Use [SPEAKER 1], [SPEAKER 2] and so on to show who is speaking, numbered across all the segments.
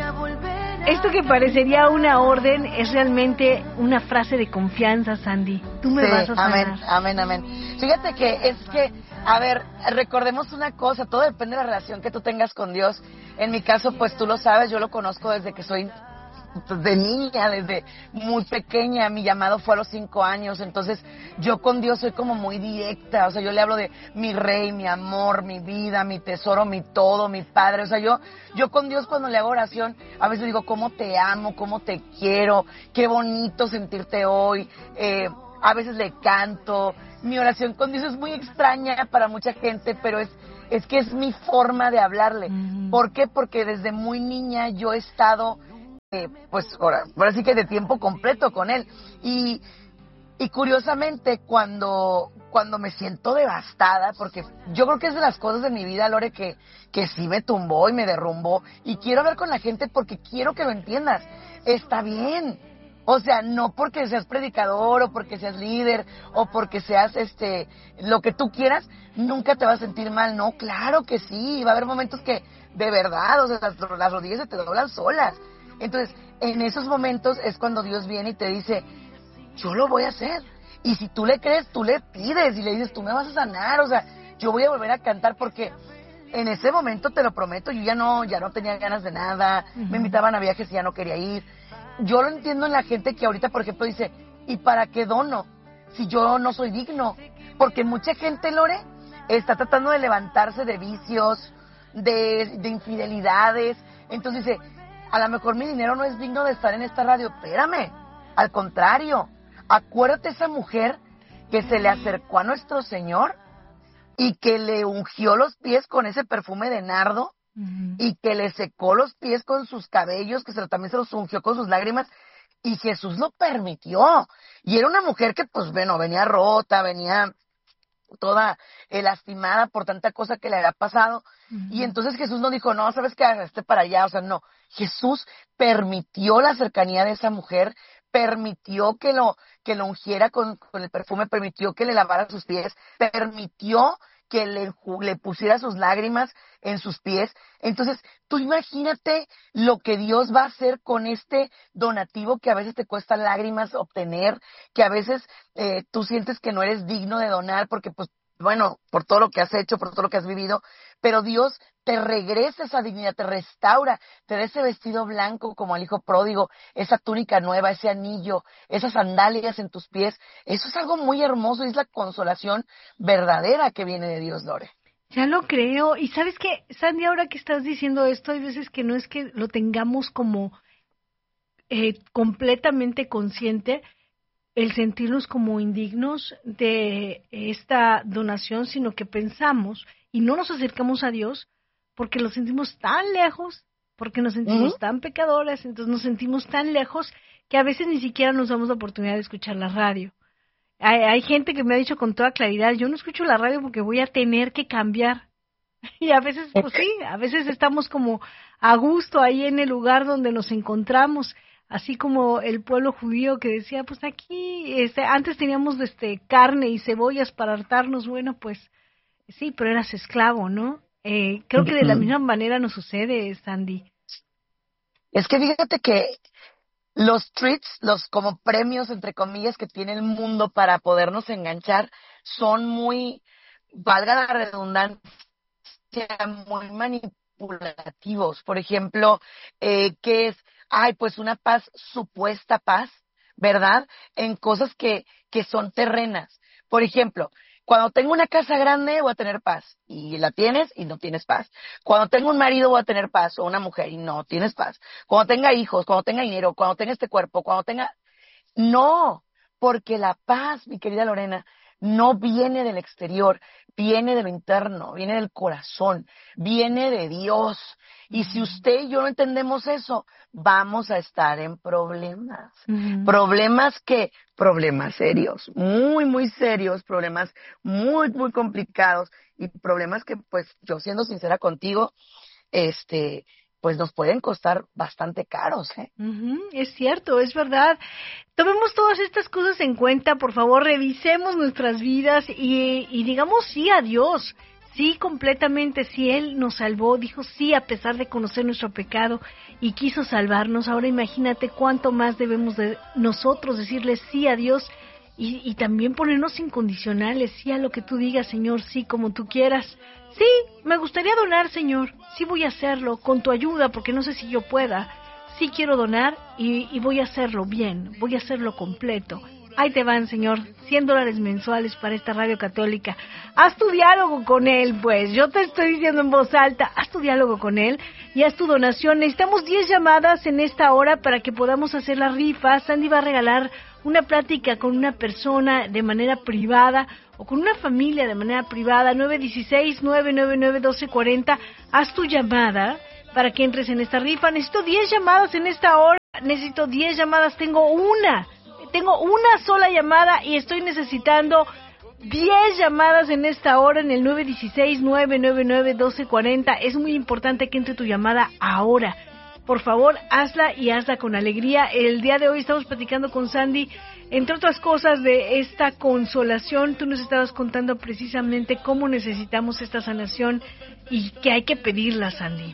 [SPEAKER 1] Esto que parecería una orden es realmente una frase de confianza, Sandy. Tú me vas a sanar.
[SPEAKER 2] Amén. Fíjate que a ver, recordemos una cosa, todo depende de la relación que tú tengas con Dios. En mi caso, pues tú lo sabes, yo lo conozco desde que soy de niña, desde muy pequeña. Mi llamado fue a los 5 años, entonces yo con Dios soy como muy directa, o sea, yo le hablo de mi rey, mi amor, mi vida, mi tesoro, mi todo, mi padre, o sea, yo con Dios cuando le hago oración, a veces digo, cómo te amo, cómo te quiero, qué bonito sentirte hoy, a veces le canto. Mi oración con Dios es muy extraña para mucha gente, pero es que es mi forma de hablarle. ¿Por qué? Porque desde muy niña yo he estado pues ahora sí que de tiempo completo con él, y curiosamente cuando me siento devastada, porque yo creo que es de las cosas de mi vida, Lore, que sí me tumbó y me derrumbó, y quiero hablar con la gente porque quiero que lo entiendas. Está bien, o sea, no porque seas predicador o porque seas líder o porque seas lo que tú quieras, nunca te vas a sentir mal. No, claro que sí, va a haber momentos que de verdad, o sea, las rodillas se te doblan solas. Entonces, en esos momentos es cuando Dios viene y te dice, yo lo voy a hacer. Y si tú le crees, tú le pides y le dices, tú me vas a sanar, o sea, yo voy a volver a cantar, porque en ese momento, te lo prometo, yo ya no tenía ganas de nada, me invitaban a viajes y ya no quería ir. Yo lo entiendo en la gente que ahorita, por ejemplo, dice, ¿y para qué dono si yo no soy digno? Porque mucha gente, Lore, está tratando de levantarse de vicios, de infidelidades. Entonces dice, a lo mejor mi dinero no es digno de estar en esta radio. Espérame, al contrario, acuérdate esa mujer que se le acercó a nuestro Señor y que le ungió los pies con ese perfume de nardo, y que le secó los pies con sus cabellos, que también se los ungió con sus lágrimas, y Jesús lo permitió. Y era una mujer que, pues bueno, venía rota, venía toda lastimada por tanta cosa que le había pasado. Y entonces Jesús no dijo, no, ¿sabes qué? Para allá, o sea, no. Jesús permitió la cercanía de esa mujer, permitió que lo ungiera con el perfume, permitió que le lavara sus pies, permitió que le pusiera sus lágrimas en sus pies. Entonces, tú imagínate lo que Dios va a hacer con este donativo que a veces te cuesta lágrimas obtener, que a veces tú sientes que no eres digno de donar porque, pues, bueno, por todo lo que has hecho, por todo lo que has vivido, pero Dios te regresa esa dignidad, te restaura, te da ese vestido blanco como al hijo pródigo, esa túnica nueva, ese anillo, esas sandalias en tus pies. Eso es algo muy hermoso y es la consolación verdadera que viene de Dios, Lore.
[SPEAKER 1] Ya lo creo. Y ¿sabes qué, Sandy? Ahora que estás diciendo esto, hay veces que no es que lo tengamos como completamente consciente, el sentirnos como indignos de esta donación, sino que pensamos y no nos acercamos a Dios porque lo sentimos tan lejos, porque nos sentimos tan pecadores, entonces nos sentimos tan lejos que a veces ni siquiera nos damos la oportunidad de escuchar la radio. Hay gente que me ha dicho con toda claridad, yo no escucho la radio porque voy a tener que cambiar. Y a veces, pues sí, a veces estamos como a gusto ahí en el lugar donde nos encontramos, así como el pueblo judío que decía, pues aquí, antes teníamos carne y cebollas para hartarnos. Bueno, pues sí, pero eras esclavo, ¿no? Creo que de la misma manera nos sucede, Sandy.
[SPEAKER 2] Es que fíjate que los treats, los como premios, entre comillas, que tiene el mundo para podernos enganchar, son muy, valga la redundancia, muy manipulativos. Por ejemplo, ¿qué es? Ay, pues una paz, supuesta paz, ¿verdad? En cosas que son terrenas. Por ejemplo, cuando tengo una casa grande voy a tener paz, y la tienes y no tienes paz. Cuando tengo un marido voy a tener paz, o una mujer, y no tienes paz. Cuando tenga hijos, cuando tenga dinero, cuando tenga este cuerpo, cuando tenga... No, porque la paz, mi querida Lorena, no viene del exterior, viene de lo interno, viene del corazón, viene de Dios. Y si usted y yo no entendemos eso, vamos a estar en problemas. Problemas serios, muy, muy serios, problemas muy, muy complicados, y problemas que, pues, yo siendo sincera contigo, pues nos pueden costar bastante caros, ¿eh?
[SPEAKER 1] Es cierto, es verdad. Tomemos todas estas cosas en cuenta, por favor, revisemos nuestras vidas y digamos sí a Dios. sí completamente, sí, Él nos salvó, dijo sí a pesar de conocer nuestro pecado y quiso salvarnos. Ahora imagínate cuánto más debemos de nosotros decirle sí a Dios y también ponernos incondicionales, sí a lo que tú digas, Señor, sí como tú quieras. Sí, me gustaría donar, Señor, sí voy a hacerlo con tu ayuda porque no sé si yo pueda. Sí quiero donar y voy a hacerlo bien, voy a hacerlo completo. Ahí te van, Señor, $100 mensuales para esta radio católica. Haz tu diálogo con Él, pues. Yo te estoy diciendo en voz alta, haz tu diálogo con Él y haz tu donación. Necesitamos 10 llamadas en esta hora para que podamos hacer la rifa. Sandy va a regalar una plática con una persona de manera privada o con una familia de manera privada. 916-999-1240. Haz tu llamada para que entres en esta rifa. Necesito 10 llamadas en esta hora. Necesito 10 llamadas. Tengo una sola llamada y estoy necesitando 10 llamadas en esta hora en el 916-999-1240. Es muy importante que entre tu llamada ahora. Por favor, hazla y hazla con alegría. El día de hoy estamos platicando con Sandy, entre otras cosas, de esta consolación. Tú nos estabas contando precisamente cómo necesitamos esta sanación y que hay que pedirla, Sandy.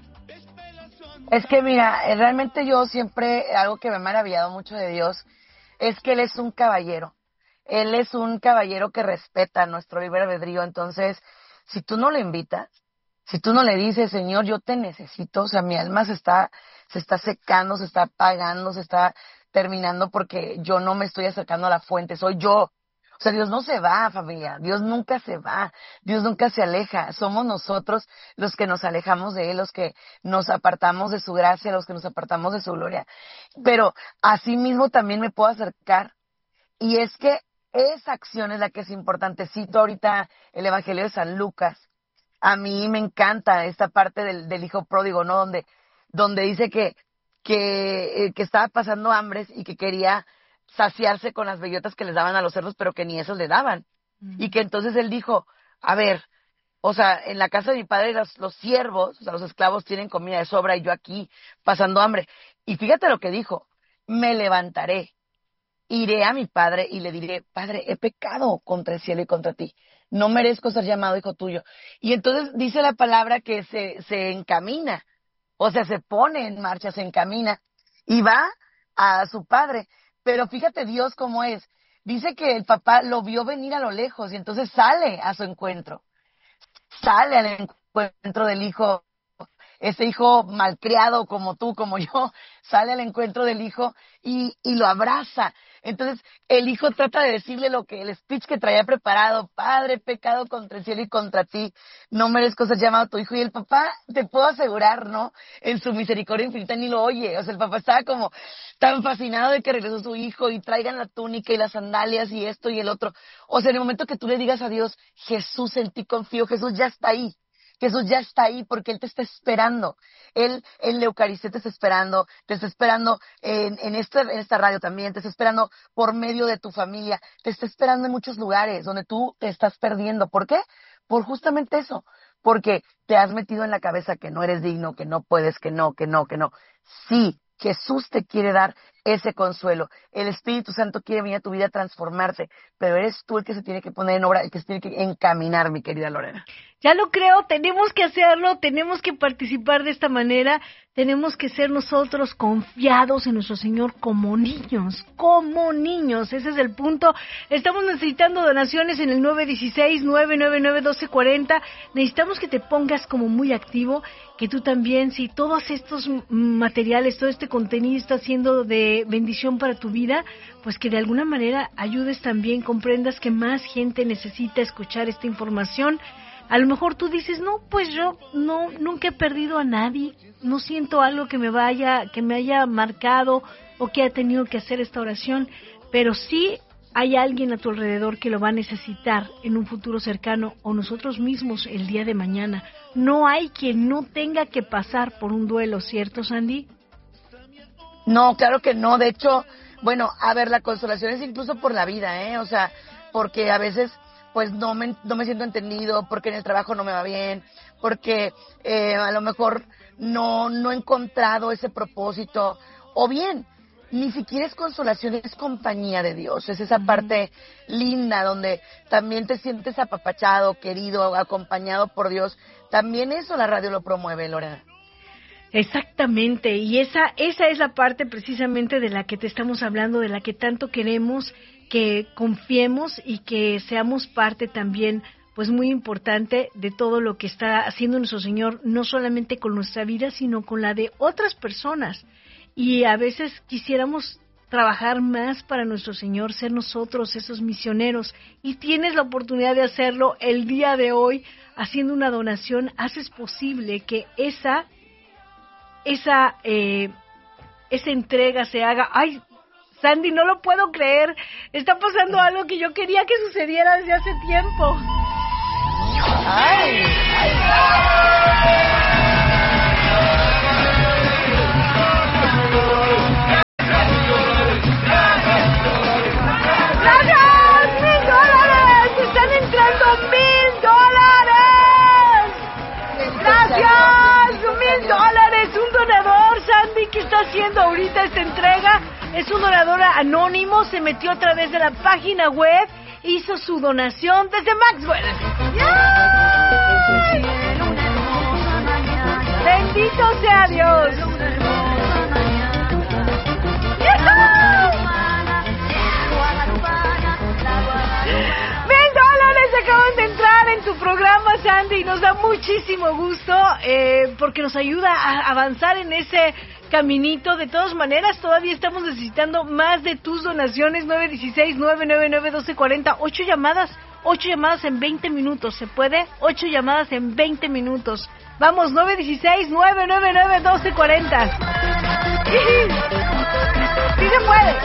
[SPEAKER 2] Es que mira, realmente yo siempre, algo que me ha maravillado mucho de Dios, es que Él es un caballero. Él es un caballero que respeta nuestro libre albedrío. Entonces, si tú no le invitas, si tú no le dices, Señor, yo te necesito, o sea, mi alma se está secando, se está apagando, se está terminando porque yo no me estoy acercando a la fuente, soy yo. O sea, Dios no se va, familia. Dios nunca se va. Dios nunca se aleja. Somos nosotros los que nos alejamos de Él, los que nos apartamos de su gracia, los que nos apartamos de su gloria. Pero así mismo también me puedo acercar. Y es que esa acción es la que es importante. Cito ahorita el Evangelio de San Lucas. A mí me encanta esta parte del hijo pródigo, ¿no? Donde dice que estaba pasando hambres y que quería saciarse con las bellotas que les daban a los cerdos, pero que ni esos le daban. Y que entonces él dijo, a ver, o sea, en la casa de mi padre los siervos, o sea, los esclavos tienen comida de sobra y yo aquí pasando hambre. Y fíjate lo que dijo, me levantaré, iré a mi padre y le diré, Padre, he pecado contra el cielo y contra ti. No merezco ser llamado hijo tuyo. Y entonces dice la palabra que se encamina, o sea, se pone en marcha, se encamina y va a su padre. Pero fíjate Dios cómo es. Dice que el papá lo vio venir a lo lejos y entonces sale a su encuentro. Sale al encuentro del hijo, ese hijo malcriado como tú, como yo, sale al encuentro del hijo y lo abraza. Entonces el hijo trata de decirle el speech que traía preparado, Padre, he pecado contra el cielo y contra ti, no merezco ser llamado tu hijo. Y el papá, te puedo asegurar, ¿no? En su misericordia infinita ni lo oye. O sea, el papá estaba como tan fascinado de que regresó su hijo y traigan la túnica y las sandalias y esto y el otro. O sea, en el momento que tú le digas a Dios, Jesús, en ti confío, Jesús ya está ahí. Jesús ya está ahí porque Él te está esperando. Él en la Eucaristía te está esperando en esta radio también, te está esperando por medio de tu familia, te está esperando en muchos lugares donde tú te estás perdiendo. ¿Por qué? Por justamente eso, porque te has metido en la cabeza que no eres digno, que no puedes, que no. Sí, Jesús te quiere dar ese consuelo. El Espíritu Santo quiere venir a tu vida a transformarte, pero eres tú el que se tiene que poner en obra, el que se tiene que encaminar, mi querida Lorena.
[SPEAKER 1] Ya lo creo, tenemos que hacerlo, tenemos que participar de esta manera, tenemos que ser nosotros confiados en nuestro Señor como niños, ese es el punto. Estamos necesitando donaciones en el 916-999-1240, necesitamos que te pongas como muy activo, que tú también, si todos estos materiales, todo este contenido está siendo de bendición para tu vida, pues que de alguna manera ayudes también, comprendas que más gente necesita escuchar esta información. A lo mejor tú dices, no, pues yo nunca he perdido a nadie, no siento algo que me haya marcado o que haya tenido que hacer esta oración, pero sí hay alguien a tu alrededor que lo va a necesitar en un futuro cercano o nosotros mismos el día de mañana. No hay quien no tenga que pasar por un duelo, ¿cierto, Sandy?
[SPEAKER 2] No, claro que no. De hecho, bueno, a ver, la consolación es incluso por la vida, ¿eh? O sea, porque a veces pues no me siento entendido, porque en el trabajo no me va bien, porque a lo mejor no he encontrado ese propósito, o bien, ni siquiera es consolación, es compañía de Dios. Es esa parte linda donde también te sientes apapachado, querido, acompañado por Dios. También eso la radio lo promueve, Lorena.
[SPEAKER 1] Exactamente, y esa es la parte precisamente de la que te estamos hablando, de la que tanto queremos que confiemos y que seamos parte también, pues muy importante de todo lo que está haciendo nuestro Señor, no solamente con nuestra vida, sino con la de otras personas. Y a veces quisiéramos trabajar más para nuestro Señor, ser nosotros esos misioneros, y tienes la oportunidad de hacerlo el día de hoy, haciendo una donación. Haces posible que esa entrega se haga. Ay, Sandy, no lo puedo creer. Está pasando algo que yo quería que sucediera desde hace tiempo.
[SPEAKER 2] Ay,
[SPEAKER 1] ¡Gracias! ¡$1,000! ¡Están entrando $1,000! ¡Gracias! $1,000. Un donador, Sandy, que está haciendo ahorita esta entrega. Es un donador anónimo, se metió a través de la página web, hizo su donación desde Maxwell. ¡Yay! ¡Bendito sea Dios! $1,000 acaban de entrar en tu programa, Sandy, y nos da muchísimo gusto porque nos ayuda a avanzar en ese caminito. De todas maneras, todavía estamos necesitando más de tus donaciones. 916-999-1240. 8 llamadas en 20 minutos. ¿Se puede? 8 llamadas en 20 minutos. Vamos, 916-999-1240. ¡Sí se puede!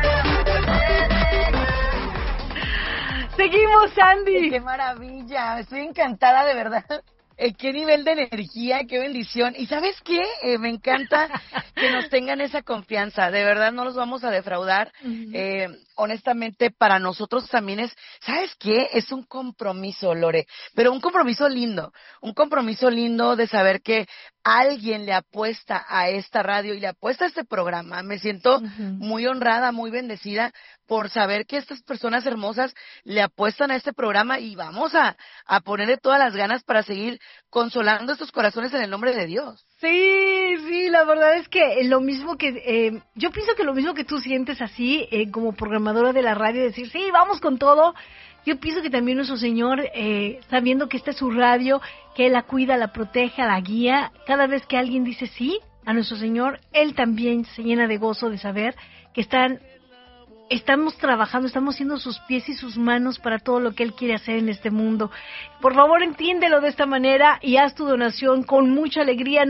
[SPEAKER 1] Seguimos, Sandy.
[SPEAKER 2] ¡Qué maravilla! Estoy encantada, de verdad. Qué nivel de energía, qué bendición. ¿Y sabes qué? Me encanta que nos tengan esa confianza. De verdad, no los vamos a defraudar. Honestamente, para nosotros también es, ¿sabes qué? Es un compromiso, Lore, pero un compromiso lindo. Un compromiso lindo de saber que alguien le apuesta a esta radio y le apuesta a este programa. Me siento muy honrada, muy bendecida por saber que estas personas hermosas le apuestan a este programa, y vamos a ponerle todas las ganas para seguir consolando estos corazones en el nombre de Dios.
[SPEAKER 1] Sí, la verdad es que lo mismo que, yo pienso que lo mismo que tú sientes así, como programadora de la radio, decir, sí, vamos con todo. Yo pienso que también nuestro Señor, sabiendo que esta es su radio, que Él la cuida, la protege, la guía, cada vez que alguien dice sí a nuestro Señor, Él también se llena de gozo de saber que estamos trabajando, estamos siendo sus pies y sus manos para todo lo que Él quiere hacer en este mundo. Por favor, entiéndelo de esta manera y haz tu donación con mucha alegría.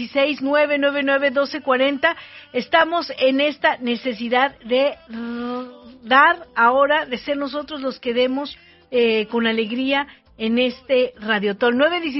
[SPEAKER 1] 916-999-1240. Estamos en esta necesidad de dar ahora, de ser nosotros los que demos con alegría en este Radiotón.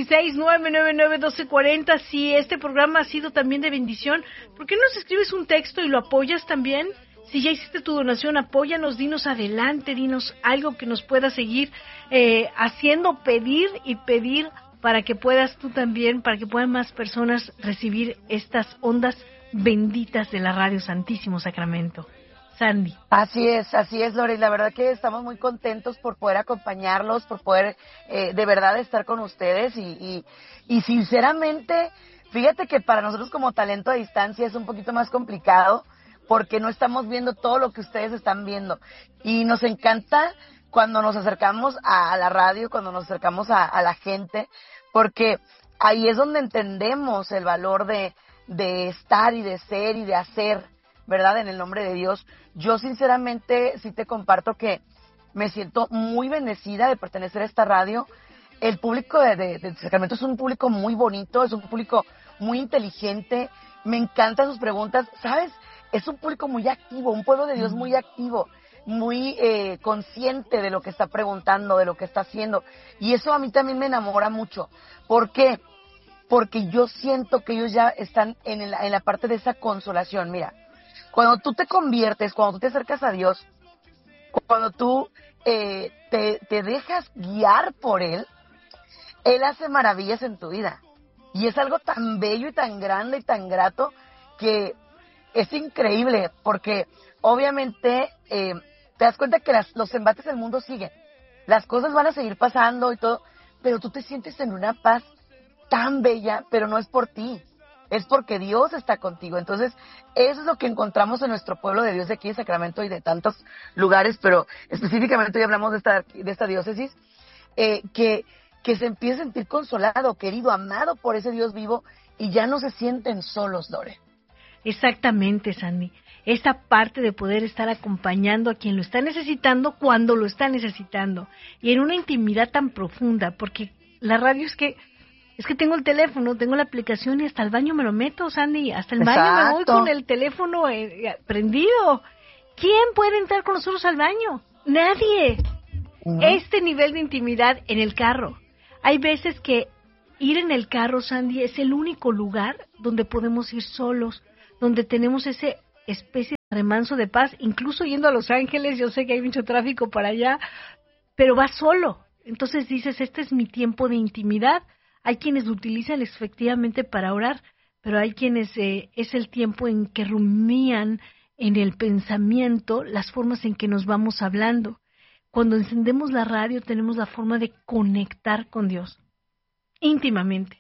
[SPEAKER 1] 916-999-1240. Si este programa ha sido también de bendición, ¿por qué no nos escribes un texto y lo apoyas también? Si ya hiciste tu donación, apóyanos, dinos adelante, dinos algo que nos pueda seguir haciendo pedir para que puedas tú también, para que puedan más personas recibir estas ondas benditas de la Radio Santísimo Sacramento. Sandy.
[SPEAKER 2] Así es, Lore. La verdad que estamos muy contentos por poder acompañarlos, por poder de verdad estar con ustedes y sinceramente, fíjate que para nosotros como talento a distancia es un poquito más complicado, porque no estamos viendo todo lo que ustedes están viendo. Y nos encanta cuando nos acercamos a la radio, cuando nos acercamos a la gente, porque ahí es donde entendemos el valor de estar y de ser y de hacer, ¿verdad? En el nombre de Dios. Yo sinceramente sí te comparto que me siento muy bendecida de pertenecer a esta radio. El público de Sacramento es un público muy bonito, es un público muy inteligente, me encantan sus preguntas, ¿sabes? Es un público muy activo, un pueblo de Dios muy activo, muy consciente de lo que está preguntando, de lo que está haciendo. Y eso a mí también me enamora mucho. ¿Por qué? Porque yo siento que ellos ya están en la parte de esa consolación. Mira, cuando tú te conviertes, cuando tú te acercas a Dios, cuando tú te dejas guiar por Él, Él hace maravillas en tu vida. Y es algo tan bello y tan grande y tan grato que es increíble porque obviamente te das cuenta que los embates del mundo siguen, las cosas van a seguir pasando y todo, pero tú te sientes en una paz tan bella, pero no es por ti, es porque Dios está contigo. Entonces, eso es lo que encontramos en nuestro pueblo de Dios de aquí de Sacramento y de tantos lugares, pero específicamente hoy hablamos de esta diócesis, que se empieza a sentir consolado, querido, amado por ese Dios vivo y ya no se sienten solos, Lore.
[SPEAKER 1] Exactamente, Sandy. Esta parte de poder estar acompañando a quien lo está necesitando cuando lo está necesitando y en una intimidad tan profunda, porque la radio es que tengo el teléfono, tengo la aplicación y hasta el baño me lo meto, Sandy, hasta el baño me voy con el teléfono prendido. ¿Quién puede entrar con nosotros al baño? Nadie. Este nivel de intimidad en el carro. Hay veces que ir en el carro, Sandy, es el único lugar donde podemos ir solos, donde tenemos ese especie de remanso de paz, incluso yendo a Los Ángeles, yo sé que hay mucho tráfico para allá, pero vas solo. Entonces dices, este es mi tiempo de intimidad. Hay quienes lo utilizan efectivamente para orar, pero hay quienes es el tiempo en que rumían en el pensamiento las formas en que nos vamos hablando. Cuando encendemos la radio tenemos la forma de conectar con Dios íntimamente.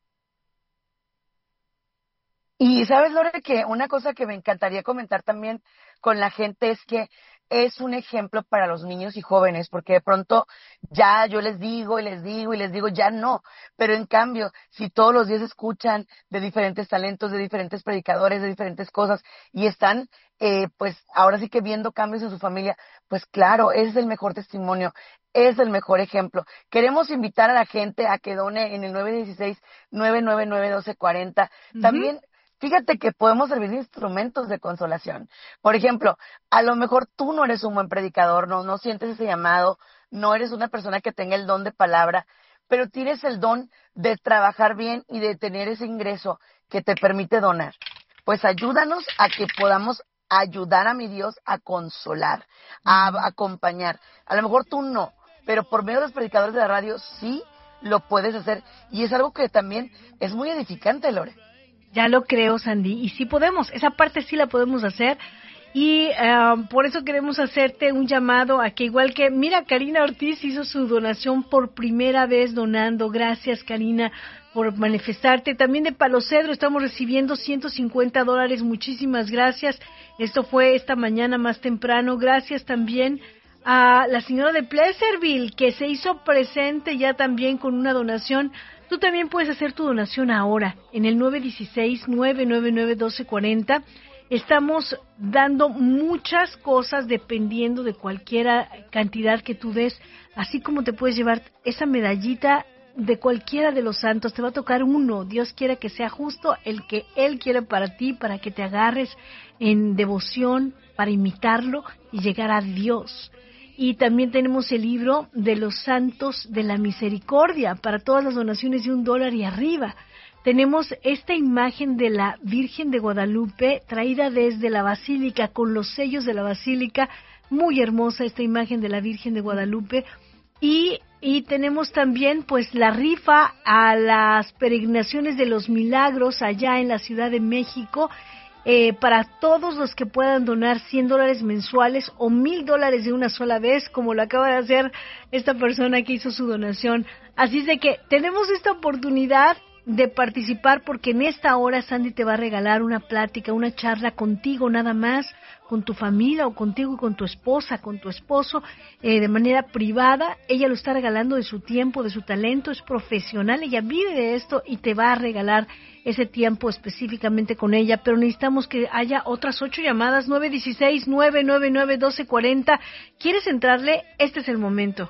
[SPEAKER 2] Y sabes, Lore, que una cosa que me encantaría comentar también con la gente es que es un ejemplo para los niños y jóvenes, porque de pronto ya yo les digo y les digo y les digo, ya no, pero en cambio, si todos los días escuchan de diferentes talentos, de diferentes predicadores, de diferentes cosas, y están pues ahora sí que viendo cambios en su familia, pues claro, es el mejor testimonio, es el mejor ejemplo. Queremos invitar a la gente a que done en el 916-999-1240. También fíjate que podemos servir de instrumentos de consolación. Por ejemplo, a lo mejor tú no eres un buen predicador, no sientes ese llamado, no eres una persona que tenga el don de palabra, pero tienes el don de trabajar bien y de tener ese ingreso que te permite donar. Pues ayúdanos a que podamos ayudar a mi Dios a consolar, a acompañar. A lo mejor tú no, pero por medio de los predicadores de la radio sí lo puedes hacer. Y es algo que también es muy edificante, Lore.
[SPEAKER 1] Ya lo creo, Sandy, y sí podemos, esa parte sí la podemos hacer, y por eso queremos hacerte un llamado a que igual que, mira, Karina Ortiz hizo su donación por primera vez donando, gracias Karina por manifestarte, también de Palo Cedro estamos recibiendo $150, muchísimas gracias, esto fue esta mañana más temprano, gracias también a la señora de Pleasantville que se hizo presente ya también con una donación. Tú también puedes hacer tu donación ahora en el 916-999-1240. Estamos dando muchas cosas dependiendo de cualquier cantidad que tú des, así como te puedes llevar esa medallita de cualquiera de los santos. Te va a tocar uno. Dios quiere que sea justo el que Él quiere para ti, para que te agarres en devoción, para imitarlo y llegar a Dios. Y también tenemos el libro de los santos de la misericordia para todas las donaciones de $1 y arriba. Tenemos esta imagen de la Virgen de Guadalupe traída desde la Basílica con los sellos de la Basílica, muy hermosa esta imagen de la Virgen de Guadalupe. Y tenemos también pues la rifa a las peregrinaciones de los milagros allá en la Ciudad de México. Para todos los que puedan donar $100 mensuales o $1,000 de una sola vez, como lo acaba de hacer esta persona que hizo su donación. Así es de que tenemos esta oportunidad de participar porque en esta hora Sandy te va a regalar una plática, una charla contigo nada más, con tu familia o contigo y con tu esposa, con tu esposo, de manera privada. Ella lo está regalando de su tiempo, de su talento, es profesional, ella vive de esto y te va a regalar ese tiempo específicamente con ella, pero necesitamos que haya otras 8 llamadas, 916-999-1240. ¿Quieres entrarle? Este es el momento.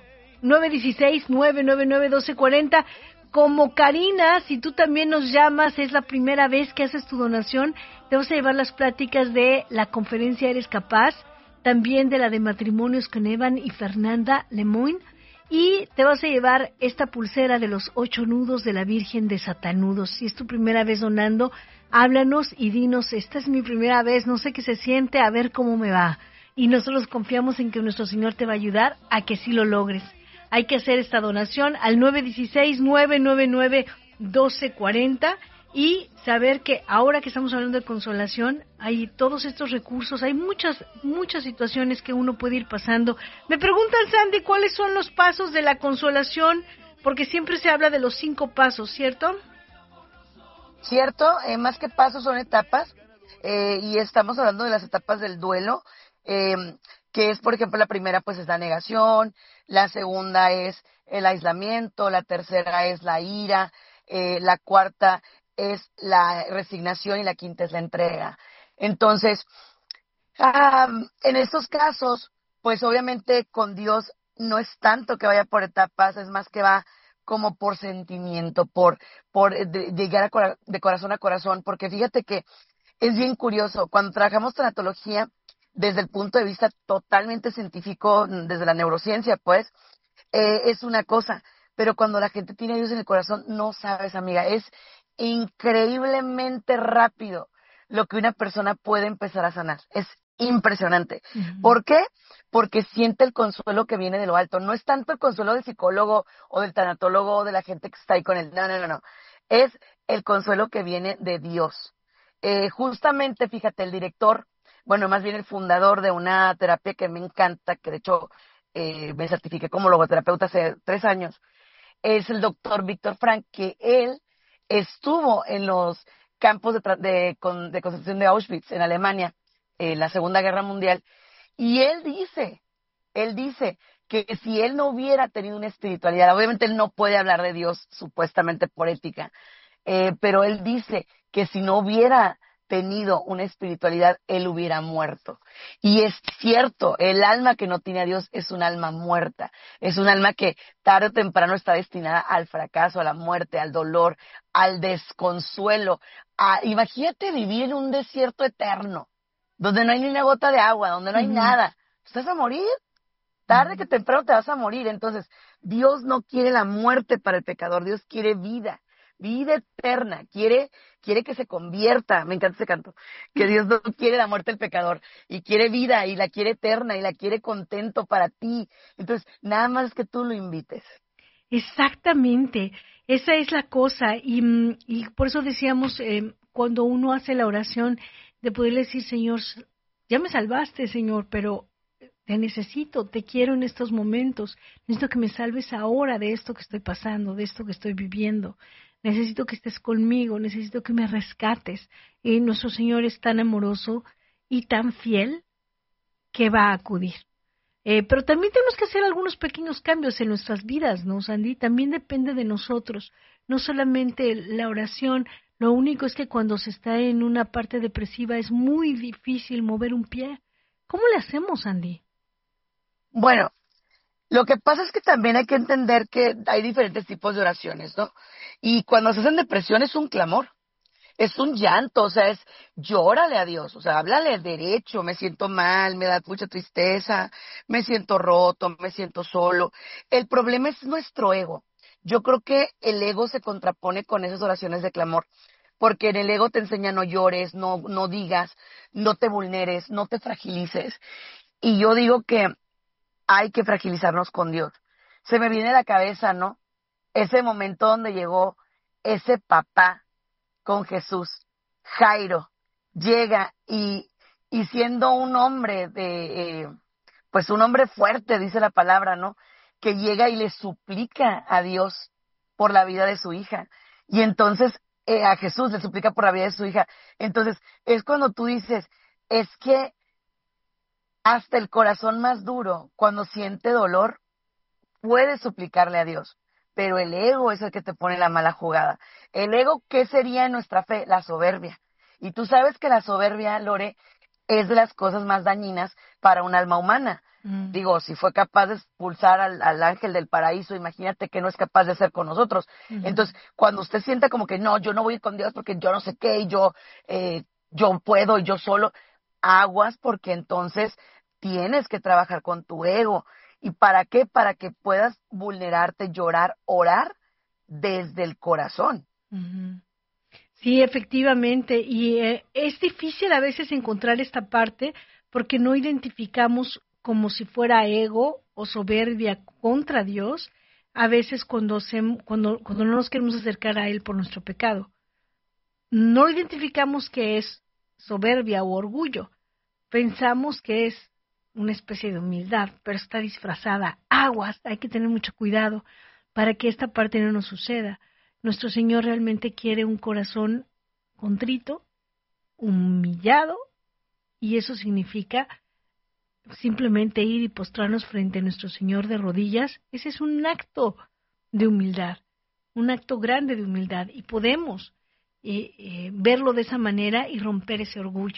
[SPEAKER 1] 916-999-1240. Como Karina, si tú también nos llamas, es la primera vez que haces tu donación, te vas a llevar las pláticas de la conferencia Eres Capaz, también de la de matrimonios con Evan y Fernanda Lemoyne, y te vas a llevar esta pulsera de los 8 nudos de la Virgen de Satanudos. Si es tu primera vez donando, háblanos y dinos, esta es mi primera vez, no sé qué se siente, a ver cómo me va. Y nosotros confiamos en que nuestro Señor te va a ayudar a que sí lo logres. Hay que hacer esta donación al 916-999-1240 y saber que ahora que estamos hablando de consolación, hay todos estos recursos, hay muchas situaciones que uno puede ir pasando. Me preguntan, Sandy, ¿cuáles son los pasos de la consolación? Porque siempre se habla de los 5 pasos, ¿cierto?
[SPEAKER 2] Cierto, más que pasos son etapas, y estamos hablando de las etapas del duelo, que es, por ejemplo, la primera pues es la negación, la segunda es el aislamiento, la tercera es la ira, la cuarta es la resignación y la quinta es la entrega. Entonces, en estos casos, pues obviamente con Dios no es tanto que vaya por etapas, es más que va como por sentimiento, por llegar de corazón a corazón, porque fíjate que es bien curioso, cuando trabajamos tanatología desde el punto de vista totalmente científico, desde la neurociencia, pues, es una cosa, pero cuando la gente tiene a Dios en el corazón, no sabes, amiga, es increíblemente rápido lo que una persona puede empezar a sanar. Es impresionante.
[SPEAKER 1] Uh-huh.
[SPEAKER 2] ¿Por qué? Porque siente el consuelo que viene de lo alto. No es tanto el consuelo del psicólogo o del tanatólogo o de la gente que está ahí con él. No. Es el consuelo que viene de Dios. Justamente, fíjate, el director, bueno, más bien el fundador de una terapia que me encanta, que de hecho me certifiqué como logoterapeuta hace 3 años, es el doctor Víctor Frank, que él estuvo en los campos de concentración de Auschwitz en Alemania en la Segunda Guerra Mundial, y él dice que si él no hubiera tenido una espiritualidad, obviamente él no puede hablar de Dios supuestamente por ética, pero él dice que si no hubiera tenido una espiritualidad, él hubiera muerto. Y es cierto, el alma que no tiene a Dios es un alma muerta, es un alma que tarde o temprano está destinada al fracaso, a la muerte, al dolor, al desconsuelo. Imagínate vivir en un desierto eterno, donde no hay ni una gota de agua, donde no hay nada. ¿Estás a morir? Tarde que temprano te vas a morir. Entonces, Dios no quiere la muerte para el pecador, Dios quiere vida eterna, quiere que se convierta, me encanta ese canto, que Dios no quiere la muerte del pecador, y quiere vida, y la quiere eterna, y la quiere contento para ti. Entonces, nada más que tú lo invites.
[SPEAKER 1] Exactamente, esa es la cosa, y por eso decíamos, cuando uno hace la oración, de poderle decir, Señor, ya me salvaste, Señor, pero te necesito, te quiero en estos momentos, necesito que me salves ahora de esto que estoy pasando, de esto que estoy viviendo. Necesito que estés conmigo, necesito que me rescates. Y nuestro Señor es tan amoroso y tan fiel que va a acudir. Pero también tenemos que hacer algunos pequeños cambios en nuestras vidas, ¿no, Sandy? También depende de nosotros, no solamente la oración. Lo único es que cuando se está en una parte depresiva es muy difícil mover un pie. ¿Cómo le hacemos, Sandy?
[SPEAKER 2] Bueno, lo que pasa es que también hay que entender que hay diferentes tipos de oraciones, ¿no? Y cuando se hacen depresión es un clamor, es un llanto, o sea, es llórale a Dios, o sea, háblale derecho, me siento mal, me da mucha tristeza, me siento roto, me siento solo. El problema es nuestro ego. Yo creo que el ego se contrapone con esas oraciones de clamor, porque en el ego te enseña no llores, no digas, no te vulneres, no te fragilices. Y yo digo que hay que fragilizarnos con Dios. Se me viene a la cabeza, ¿no? Ese momento donde llegó ese papá con Jesús, Jairo, llega y siendo un hombre pues un hombre fuerte, dice la palabra, ¿no? Que llega y le suplica a Dios por la vida de su hija. Y entonces a Jesús le suplica por la vida de su hija. Entonces es cuando tú dices, es que hasta el corazón más duro, cuando siente dolor, puede suplicarle a Dios. Pero el ego es el que te pone la mala jugada. El ego, ¿qué sería en nuestra fe? La soberbia. Y tú sabes que la soberbia, Lore, es de las cosas más dañinas para un alma humana. Digo, si fue capaz de expulsar al ángel del paraíso, imagínate que no es capaz de hacer con nosotros. Entonces, cuando usted sienta como que no, yo no voy a ir con Dios porque yo no sé qué, y yo puedo, y yo solo, aguas, porque entonces tienes que trabajar con tu ego. ¿Y para qué? Para que puedas vulnerarte, llorar, orar desde el corazón.
[SPEAKER 1] Sí, efectivamente, y es difícil a veces encontrar esta parte porque no identificamos como si fuera ego o soberbia contra Dios, a veces cuando no nos queremos acercar a Él por nuestro pecado. no identificamos que es soberbia o orgullo. Pensamos que es una especie de humildad, pero está disfrazada. Aguas, hay que tener mucho cuidado para que esta parte no nos suceda. Nuestro Señor realmente quiere un corazón contrito, humillado, y eso significa simplemente ir y postrarnos frente a nuestro Señor de rodillas. Ese es un acto de humildad, un acto grande de humildad, y podemos verlo de esa manera y romper ese orgullo,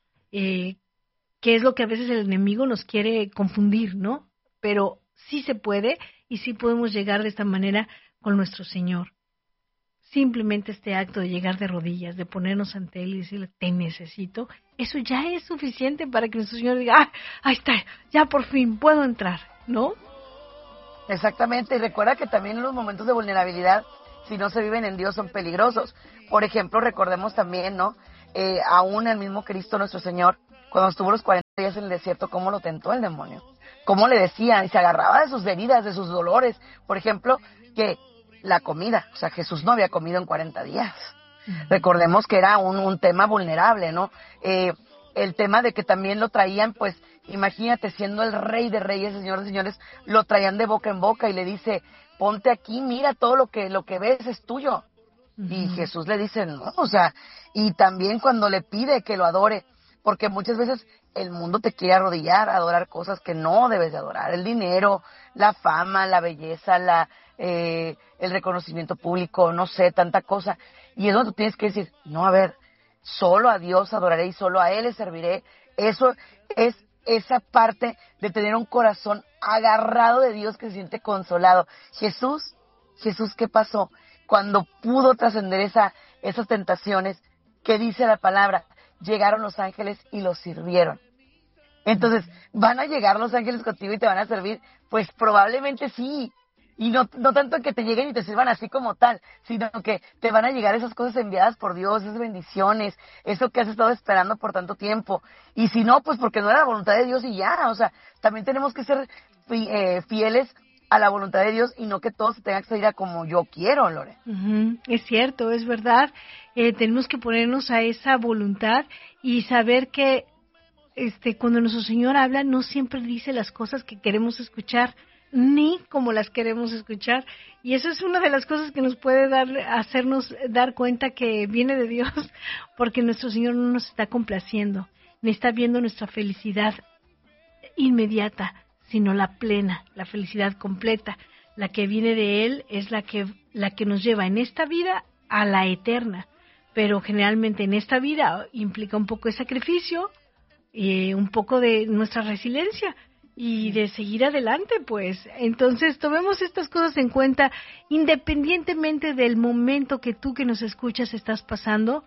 [SPEAKER 1] que es lo que a veces el enemigo nos quiere confundir, ¿no? Pero sí se puede, y sí podemos llegar de esta manera con nuestro Señor. Simplemente este acto de llegar de rodillas, de ponernos ante Él y decirle, te necesito, eso ya es suficiente para que nuestro Señor diga, ahí está, ya por fin puedo entrar, ¿no?
[SPEAKER 2] Exactamente, y recuerda que también los momentos de vulnerabilidad, si no se viven en Dios, son peligrosos. Por ejemplo, recordemos también, ¿no? Aún el mismo Cristo, nuestro Señor, cuando estuvo los 40 días en el desierto, ¿cómo lo tentó el demonio? ¿Cómo le decía? Y se agarraba de sus heridas, de sus dolores. Por ejemplo, que la comida, o sea, Jesús no había comido en 40 días. Recordemos que era un tema vulnerable, ¿no? El tema de que también lo traían, pues, imagínate, siendo el rey de reyes, el señor de señores, lo traían de boca en boca y le dice, ponte aquí, mira, todo lo que ves es tuyo. Y Jesús le dice, no, o sea, y también cuando le pide que lo adore, porque muchas veces el mundo te quiere arrodillar, adorar cosas que no debes de adorar, el dinero, la fama, la belleza, el reconocimiento público, no sé, tanta cosa, y es donde tú tienes que decir, no, a ver, solo a Dios adoraré y solo a Él le serviré. Eso es esa parte de tener un corazón agarrado de Dios que se siente consolado. Jesús, ¿qué pasó? Cuando pudo trascender esas tentaciones, ¿qué dice la palabra? Llegaron los ángeles y los sirvieron. Entonces, ¿van a llegar los ángeles contigo y te van a servir? Pues probablemente sí. Y no tanto que te lleguen y te sirvan así como tal, sino que te van a llegar esas cosas enviadas por Dios, esas bendiciones, eso que has estado esperando por tanto tiempo. Y si no, pues porque no era la voluntad de Dios y ya. O sea, también tenemos que ser fieles a la voluntad de Dios y no que todo se tenga que salir a como yo quiero, Lore.
[SPEAKER 1] Es cierto, es verdad. Tenemos que ponernos a esa voluntad y saber que cuando nuestro Señor habla, no siempre dice las cosas que queremos escuchar, ni como las queremos escuchar, y eso es una de las cosas que nos puede hacernos dar cuenta que viene de Dios, porque nuestro Señor no nos está complaciendo, ni está viendo nuestra felicidad inmediata, sino la plena, la felicidad completa, la que viene de Él es la que nos lleva en esta vida a la eterna, pero generalmente en esta vida implica un poco de sacrificio, un poco de nuestra resiliencia y de seguir adelante, pues. Entonces, tomemos estas cosas en cuenta, independientemente del momento que tú que nos escuchas estás pasando,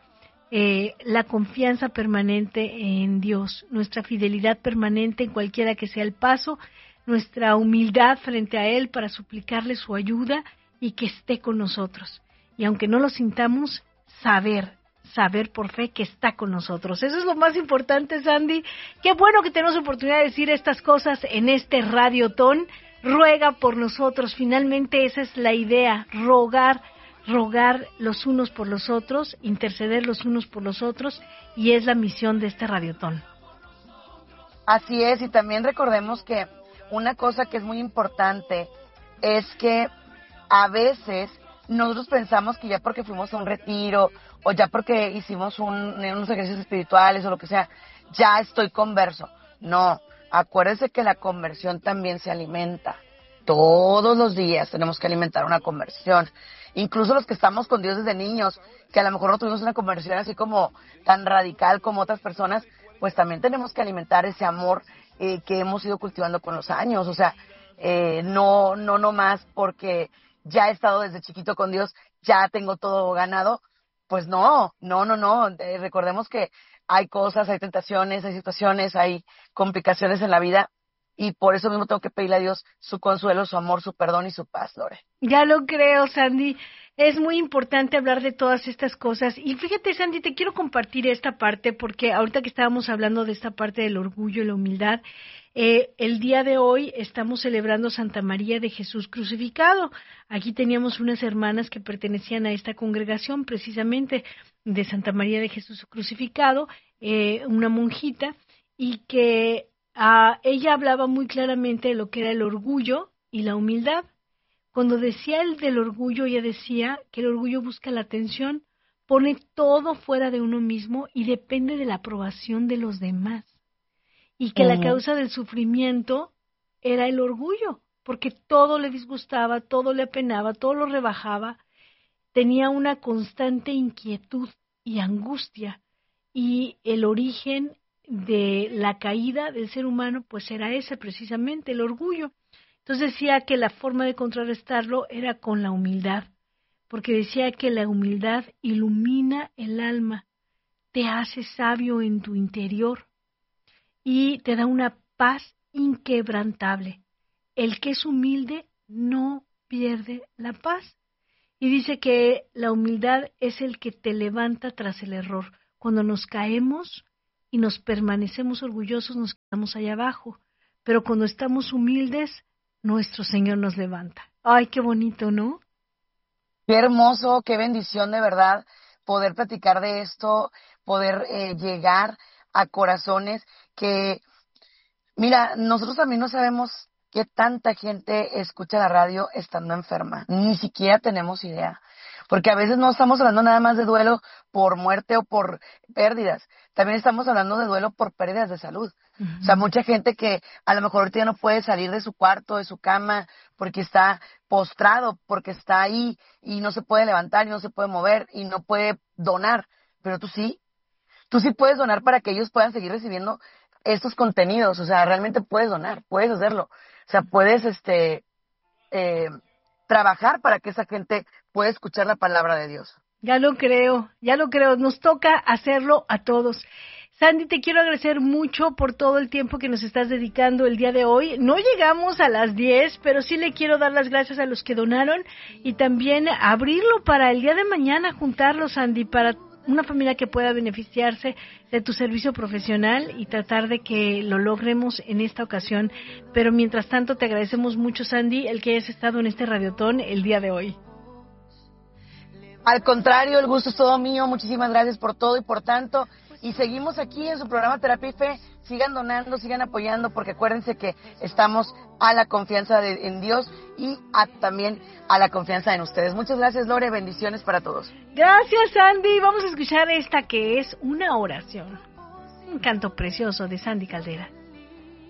[SPEAKER 1] la confianza permanente en Dios, nuestra fidelidad permanente en cualquiera que sea el paso, nuestra humildad frente a Él para suplicarle su ayuda y que esté con nosotros. Y aunque no lo sintamos, saber por fe que está con nosotros. Eso es lo más importante, Sandy. Qué bueno que tenemos oportunidad de decir estas cosas en este Radiotón. Ruega por nosotros. Finalmente esa es la idea, rogar los unos por los otros, interceder los unos por los otros, y es la misión de este Radiotón.
[SPEAKER 2] Así es, y también recordemos que una cosa que es muy importante es que a veces nosotros pensamos que ya porque fuimos a un retiro o ya porque hicimos unos ejercicios espirituales o lo que sea, ya estoy converso. No, acuérdense que la conversión también se alimenta. Todos los días tenemos que alimentar una conversión. Incluso los que estamos con Dios desde niños, que a lo mejor no tuvimos una conversión así como tan radical como otras personas, pues también tenemos que alimentar ese amor que hemos ido cultivando con los años. O sea, no más porque ya he estado desde chiquito con Dios, ya tengo todo ganado. Pues no. Recordemos que hay cosas, hay tentaciones, hay situaciones, hay complicaciones en la vida, y por eso mismo tengo que pedirle a Dios su consuelo, su amor, su perdón y su paz, Lore.
[SPEAKER 1] Ya lo creo, Sandy. Es muy importante hablar de todas estas cosas. Y fíjate, Sandy, te quiero compartir esta parte porque ahorita que estábamos hablando de esta parte del orgullo y la humildad, el día de hoy estamos celebrando Santa María de Jesús Crucificado. Aquí teníamos unas hermanas que pertenecían a esta congregación precisamente, de Santa María de Jesús Crucificado, una monjita, y que ella hablaba muy claramente de lo que era el orgullo y la humildad. Cuando decía el del orgullo, ella decía que el orgullo busca la atención, pone todo fuera de uno mismo y depende de la aprobación de los demás. Y que la causa del sufrimiento era el orgullo, porque todo le disgustaba, todo le apenaba, todo lo rebajaba, tenía una constante inquietud y angustia, y el origen de la caída del ser humano pues era ese precisamente, el orgullo. Entonces decía que la forma de contrarrestarlo era con la humildad, porque decía que la humildad ilumina el alma, te hace sabio en tu interior y te da una paz inquebrantable. El que es humilde no pierde la paz. Y dice que la humildad es el que te levanta tras el error. Cuando nos caemos y nos permanecemos orgullosos, nos quedamos allá abajo. Pero cuando estamos humildes, nuestro Señor nos levanta. Ay, qué bonito, ¿no?
[SPEAKER 2] Qué hermoso, qué bendición de verdad poder platicar de esto, poder llegar a corazones que, mira, nosotros también no sabemos qué tanta gente escucha la radio estando enferma. Ni siquiera tenemos idea. Porque a veces no estamos hablando nada más de duelo por muerte o por pérdidas. También estamos hablando de duelo por pérdidas de salud. O sea, mucha gente que a lo mejor ahorita ya no puede salir de su cuarto, de su cama, porque está postrado, porque está ahí y no se puede levantar y no se puede mover y no puede donar. Pero tú sí puedes donar para que ellos puedan seguir recibiendo estos contenidos. O sea, realmente puedes donar, puedes hacerlo. O sea, puedes trabajar para que esa gente pueda escuchar la palabra de Dios.
[SPEAKER 1] Ya lo creo, nos toca hacerlo a todos. Sandy, te quiero agradecer mucho por todo el tiempo que nos estás dedicando el día de hoy. No llegamos a las 10, pero sí le quiero dar las gracias a los que donaron y también abrirlo para el día de mañana, juntarlo, Sandy, para una familia que pueda beneficiarse de tu servicio profesional y tratar de que lo logremos en esta ocasión. Pero mientras tanto, te agradecemos mucho, Sandy, el que hayas estado en este radiotón el día de hoy.
[SPEAKER 2] Al contrario, el gusto es todo mío. Muchísimas gracias por todo y por tanto. Y seguimos aquí en su programa Terapia y Fe. Sigan donando, sigan apoyando, porque acuérdense que estamos a la confianza en Dios y también a la confianza en ustedes. Muchas gracias, Lore. Bendiciones para todos.
[SPEAKER 1] Gracias, Sandy. Vamos a escuchar esta que es una oración. Un canto precioso de Sandy Caldera.